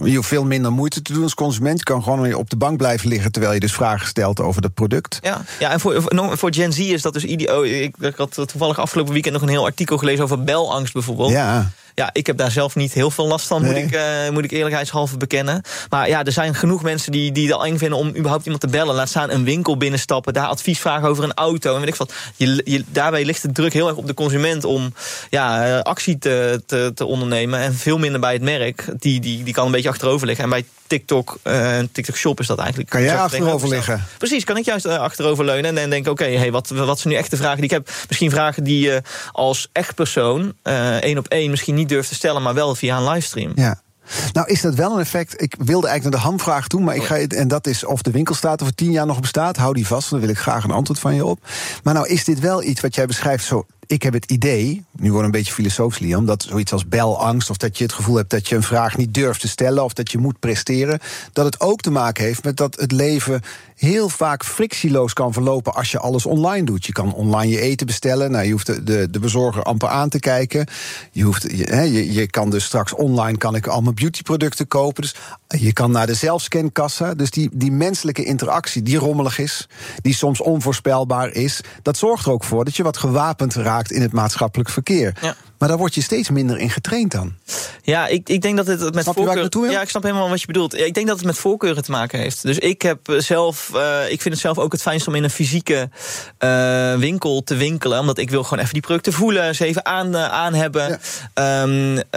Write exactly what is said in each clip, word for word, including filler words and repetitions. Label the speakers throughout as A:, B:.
A: Je hoeft veel minder moeite te doen als consument. Je kan gewoon op de bank blijven liggen terwijl je dus vragen stelt over het product.
B: Ja, ja en voor, voor Gen Z is dat dus ideo. Ik, ik had toevallig afgelopen weekend nog een heel artikel gelezen over belangst bijvoorbeeld.
A: Ja.
B: Ja, ik heb daar zelf niet heel veel last van, nee. moet, ik, uh, moet ik eerlijkheidshalve bekennen. Maar ja, er zijn genoeg mensen die, die het al eng vinden om überhaupt iemand te bellen. Laat staan een winkel binnenstappen, daar advies vragen over een auto. En weet ik wat. Je, je, daarbij ligt de druk heel erg op de consument om ja, actie te, te, te ondernemen. En veel minder bij het merk. Die, die, die kan een beetje achterover liggen. En bij TikTok, uh, TikTok Shop is dat eigenlijk.
A: Kan jij achterover liggen?
B: Precies, kan ik juist uh, achterover leunen en denken, oké, okay, hey, wat, wat zijn nu echte vragen die ik heb? Misschien vragen die je uh, als echt persoon uh, één op één misschien niet durft te stellen, maar wel via een livestream.
A: Ja. Nou is dat wel een effect. Ik wilde eigenlijk naar de hamvraag toe, maar ik ga, en dat is of de winkelstraat over tien jaar nog bestaat. Hou die vast, dan wil ik graag een antwoord van je op. Maar nou is dit wel iets wat jij beschrijft zo. Ik heb het idee, nu wordt een beetje filosofisch, Liam, dat zoiets als belangst, of dat je het gevoel hebt dat je een vraag niet durft te stellen, of dat je moet presteren, dat het ook te maken heeft met dat het leven heel vaak frictieloos kan verlopen als je alles online doet. Je kan online je eten bestellen, nou, je hoeft de, de, de bezorger amper aan te kijken. Je, hoeft, je, he, je, je kan dus straks online kan ik al mijn beautyproducten kopen. Dus je kan naar de zelfscankassa. Dus die, die menselijke interactie die rommelig is, die soms onvoorspelbaar is, dat zorgt er ook voor dat je wat gewapend raakt in het maatschappelijk verkeer. Ja. Maar daar word je steeds minder in getraind dan.
B: Ja, ik, ik denk dat het met
A: snap je waar ik naartoe wil?
B: Ja, ik snap helemaal wat je bedoelt. Ik denk dat het met voorkeuren te maken heeft. Dus ik heb zelf, uh, ik vind het zelf ook het fijnst om in een fysieke uh, winkel te winkelen, omdat ik wil gewoon even die producten voelen, ze even aan, uh, aan hebben. Ja. Um, uh,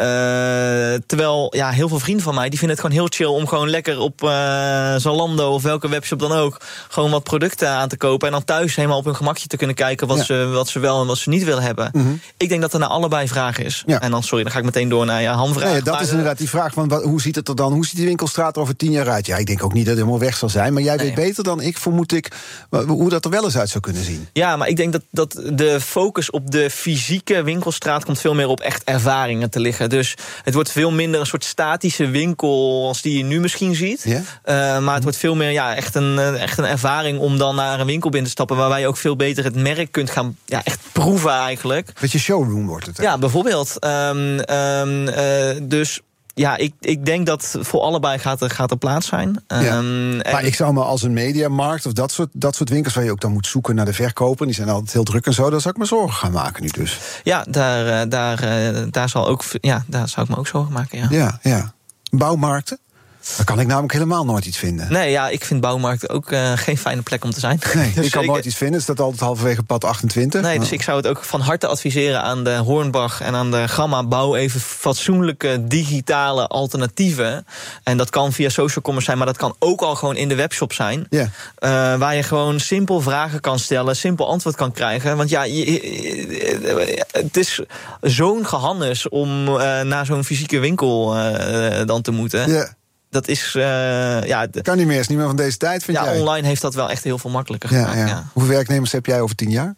B: terwijl ja, heel veel vrienden van mij die vinden het gewoon heel chill om gewoon lekker op uh, Zalando of welke webshop dan ook gewoon wat producten aan te kopen en dan thuis helemaal op hun gemakje te kunnen kijken wat, ja. ze, wat ze wel en wat ze niet willen hebben. Mm-hmm. Ik denk dat er naar allebei vraag is. Ja. En dan, sorry, dan ga ik meteen door naar je hamvraag.
A: Nee, dat
B: maar,
A: is inderdaad die vraag van wat, hoe ziet het er dan? Hoe ziet die winkelstraat er over tien jaar uit? Ja, ik denk ook niet dat het helemaal weg zal zijn, maar jij nee. weet beter dan ik, vermoed ik, hoe dat er wel eens uit zou kunnen zien.
B: Ja, maar ik denk dat, dat de focus op de fysieke winkelstraat komt veel meer op echt ervaringen te liggen. Dus het wordt veel minder een soort statische winkel als die je nu misschien ziet. Ja? Uh, maar het wordt veel meer ja, echt, een, echt een ervaring om dan naar een winkel binnen te stappen, waarbij je ook veel beter het merk kunt gaan ja, echt proeven eigenlijk.
A: Beetje showroom wordt het. Hè?
B: Ja, bijvoorbeeld. Um, um, uh, dus ja, ik, ik denk dat voor allebei gaat er, gaat er plaats zijn. Um,
A: ja. Maar en ik zou me als een mediamarkt of dat soort, dat soort winkels waar je ook dan moet zoeken naar de verkoper, die zijn altijd heel druk en zo, daar zou ik me zorgen gaan maken nu dus.
B: Ja, daar, daar, daar, zal ook, ja, daar zou ik me ook zorgen maken. Ja,
A: ja. ja. Bouwmarkten? Daar kan ik namelijk helemaal nooit iets vinden.
B: Nee, ja, ik vind bouwmarkten ook uh, geen fijne plek om te zijn.
A: Nee,
B: dus
A: ik kan
B: ik,
A: nooit iets vinden. Het staat altijd halverwege pad achtentwintig.
B: Nee, dus ik zou het ook van harte adviseren aan de Hornbach en aan de Gamma. Bouw even fatsoenlijke digitale alternatieven. En dat kan via social commerce zijn, maar dat kan ook al gewoon in de webshop zijn. Yeah. Uh, waar je gewoon simpel vragen kan stellen, simpel antwoord kan krijgen. Want ja, je, je, het is zo'n gehannes om uh, naar zo'n fysieke winkel uh, dan te moeten.
A: Yeah.
B: Dat is, uh, ja...
A: Kan niet meer, is niet meer van deze tijd, vind
B: ja,
A: jij?
B: Ja, online heeft dat wel echt heel veel makkelijker
A: ja,
B: gemaakt.
A: Ja.
B: Ja.
A: Hoeveel werknemers heb jij over tien jaar?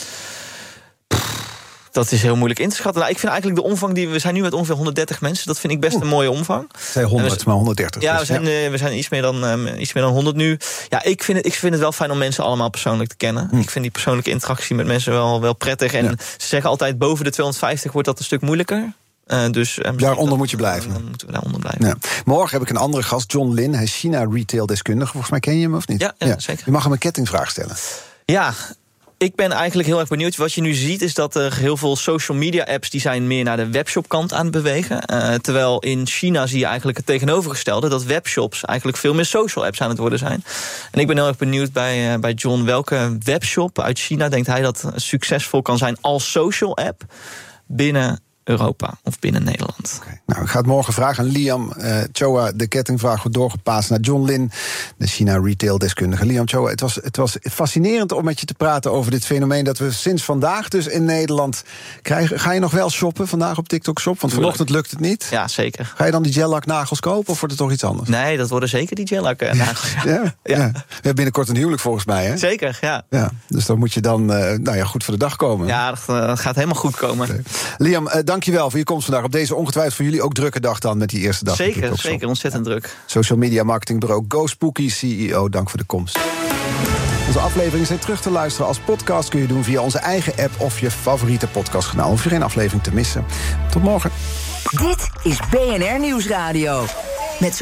B: Dat is heel moeilijk in te schatten. Nou, ik vind eigenlijk de omvang die we zijn nu met ongeveer honderddertig mensen. Dat vind ik best Oeh. een mooie omvang.
A: Zij honderd, we, maar honderddertig.
B: Ja,
A: dus,
B: we zijn, ja. Uh, we zijn iets, meer dan, uh, iets meer dan honderd nu. Ja, ik vind, het, ik vind het wel fijn om mensen allemaal persoonlijk te kennen. Hm. Ik vind die persoonlijke interactie met mensen wel, wel prettig. En ja. ze zeggen altijd, boven de tweehonderdvijftig wordt dat een stuk moeilijker. Uh, dus, uh,
A: daaronder
B: dat,
A: moet je blijven.
B: Dan moeten we daaronder blijven.
A: Ja. Morgen heb ik een andere gast, John Lin. Hij is China-retail-deskundige. Volgens mij ken je hem, of niet?
B: Ja, ja, ja, zeker.
A: Je mag hem een kettingvraag stellen.
B: Ja, ik ben eigenlijk heel erg benieuwd. Wat je nu ziet is dat er heel veel social media apps die zijn meer naar de webshop-kant aan het bewegen. Uh, terwijl in China zie je eigenlijk het tegenovergestelde. Dat webshops eigenlijk veel meer social apps aan het worden zijn. En ik ben heel erg benieuwd bij, uh, bij John. Welke webshop uit China denkt hij dat succesvol kan zijn als social app binnen Europa of binnen Nederland?
A: Okay. Nou, ik ga het morgen vragen aan Liam uh, Choa. De kettingvraag wordt doorgepaast naar John Lin, de China-retail-deskundige. Liam Choa, het was, het was fascinerend om met je te praten over dit fenomeen dat we sinds vandaag dus in Nederland krijgen. Ga je nog wel shoppen vandaag op TikTok Shop? Want vanochtend lukt het niet.
B: Ja, zeker.
A: Ga je dan die gel-lak nagels kopen of wordt het toch iets anders?
B: Nee, dat worden zeker die gel-lak nagels. Ja.
A: Ja, ja. Ja. We hebben binnenkort een huwelijk volgens mij, hè?
B: Zeker, ja.
A: ja. Dus dan moet je dan uh, nou ja, goed voor de dag komen.
B: Ja, dat, uh, dat gaat helemaal goed komen.
A: Okay. Liam, uh, dankjewel voor je komst vandaag op deze ongetwijfeld voor jullie ook drukke dag dan met die eerste dag.
B: Zeker, zeker, ontzettend ja. druk.
A: Social media marketingbureau GoSpooky, C E O, dank voor de komst. Onze afleveringen zijn terug te luisteren als podcast. Kun je doen via onze eigen app of je favoriete podcastkanaal. Hoef je geen aflevering te missen. Tot morgen.
C: Dit is B N R Nieuwsradio.